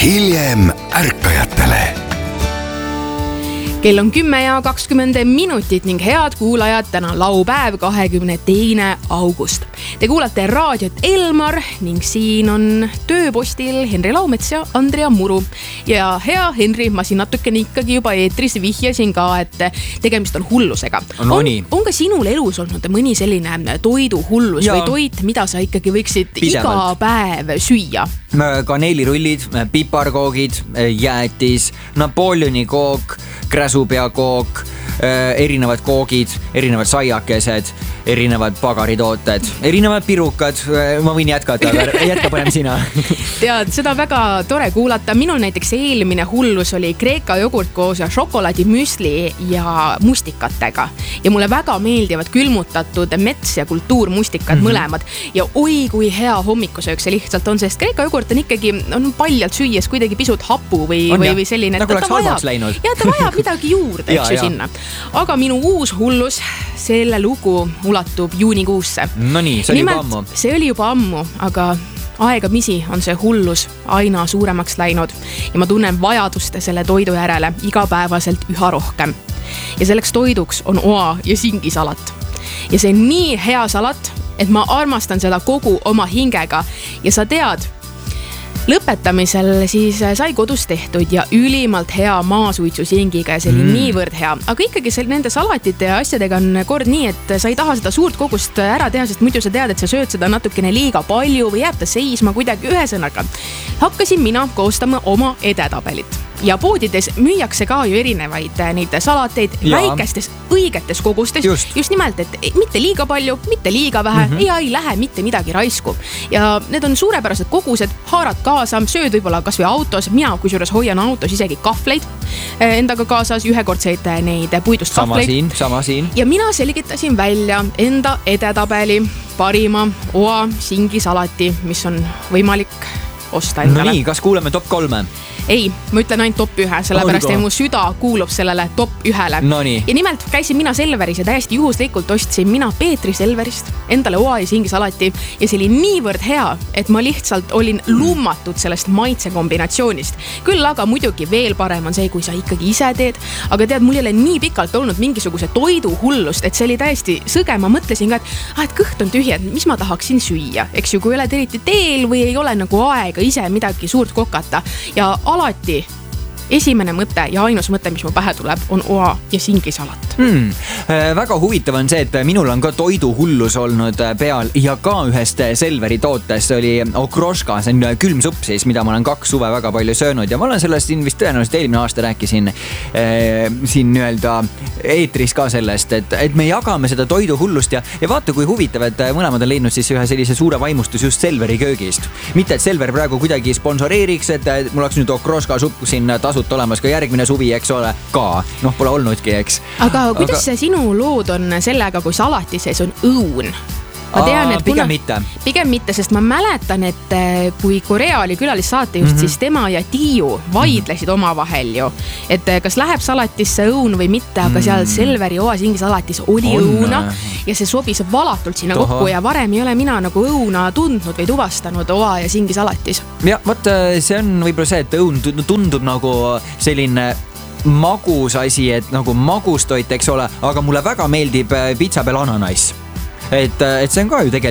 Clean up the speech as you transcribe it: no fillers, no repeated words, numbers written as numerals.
hiljem ärkajatele. Kell on 10:20 ning head kuulajad, täna laupäev 22. august. Te kuulate raadiot Elmar ning siin on tööpostil Henri Laumets ja Andrea Muru. Ja hea Henri, ma siin natukene ikkagi juba eetris vihjasin ka, et tegemist on hullusega. On ka sinul elus olnud mõni selline toiduhullus või toit, mida sa ikkagi võiksid iga päev süüa? Kaneelirullid, piparkoogid, jäätis, Napoleoni kook, kräsupeakook, erinevad koogid, erinevad saiakesed, erinevad pagaritooted, erinevad pirukad. Ma võin jätkata, aga jätka parem sina. Tead, seda väga tore kuulata. Minul näiteks eelmine hullus oli Kreeka jogurt koos šokolaadimüsli ja mustikatega. Ja mulle väga meeldivad külmutatud mets- ja kultuurmustikad mõlemad. Ja oi, kui hea hommikusöök see lihtsalt on, sest Kreeka jogurt on ikkagi paljalt süües kuidagi pisut hapu või selline. Nagu oleks halvaks läinud. Ja ta vajab midagi juurde, eks ju sinna. Aga minu uus hullus, selle lugu ulatub juunikuusse. No nii, see oli juba ammu. See oli juba ammu, aga aegamisi on see hullus aina suuremaks läinud ja ma tunnen vajadust selle toidu järele igapäevaselt üha rohkem. Ja selleks toiduks on oa ja singisalat. Ja see on nii hea salat, et ma armastan seda kogu oma hingega ja sa tead, lõpetamisel siis sai kodus tehtud ja ülimalt hea maasuitsusingiga ja see oli niivõrd hea. Aga ikkagi nende salatite ja asjadega on kord nii, et sa ei taha seda suurt kogust ära teha, sest muidu sa tead, et sa sööd seda natukene liiga palju või jääb ta seisma kuidagi. Ühesõnaga, hakkasin mina koostama oma edetabelit. Ja poodides müüakse ka ju erinevaid neid salateid väikestes õigetes kogustes. Just nimelt, et mitte liiga palju, mitte liiga vähe ja ei lähe mitte midagi raisku. Ja need on suurepärased kogused, haarad kaasa, sööd võib-olla kas või autos. Mina kusjuures hoian autos isegi kahvleid endaga kaasas, ühekordseid neid puidust kahvleid. Sama siin. Ja mina selgitasin välja enda edetabeli parima oa singisalati, mis on võimalik osta endale. No nii, kas kuuleme top 3? Ei, ma ütlen ainult top 1, sellepärast et mu süda kuulub sellele top 1. No nii. Ja nimelt käisin mina Selveris ja täiesti juhuslikult ostsin mina Peetri Selverist endale oa ja singisalati ja see oli niivõrd hea, et ma lihtsalt olin lummatud sellest maitse kombinatsioonist. Küll aga muidugi veel parem on see, kui sa ikkagi ise teed, aga tead, mul ei ole nii pikalt olnud mingisuguse toiduhullust, et see oli täiesti sõge. Ma mõtlesin ka, et kõht on tühi, et mis ma tahaksin süüa, eks ju, kui oled eriti teel või ei ole nagu aega ise midagi suurt kokata ja alati esimene mõte ja ainus mõte, mis mu pähe tuleb, on oa ja singisalat. Väga huvitav on see, et minul on ka toiduhullus olnud peal ja ka ühest Selveri tootest. See oli okroška, see on külmsupp siis, mida ma olen 2 suve väga palju söönud ja ma olen sellest siin vist tõenäoliselt eelmine aasta rääkisin siin nii-öelda eetris ka sellest, et me jagame seda toiduhullust ja vaata, kui huvitav, et mõlemad on leidnud siis ühe sellise suure vaimustus just Selveri köögist. Mitte, et Selver praegu kuidagi sponsoreeriks, et mul oleks nüüd okroška supp siin tasut olemas ka järgmine suvi, eks ole, ka. Noh, pole olnudki, eks. Aga kuidas sinu lood on sellega, kui salati sees on õun? Ma tean, et pigem mitte, sest ma mäletan, et kui Korea oli külalissaatejuht, siis tema ja Tiiu vaidlesid omavahel ju, et kas läheb salatisse õun või mitte, aga seal Selveri oa singisalatis oli õuna ja see sobis valatult sinna kokku ja varem ei ole mina nagu õuna tundnud või tuvastanud oa ja singisalatis. Ja vaat see on võib-olla see, et õun tundub nagu selline magus asi, et nagu magustoit, eks ole, aga mulle väga meeldib pitsa peal ananass. Et see on ka ju tegelikult